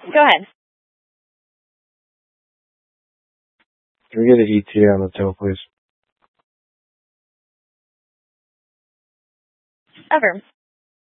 Go ahead. Can we get an ETA on the till, please? Affirm.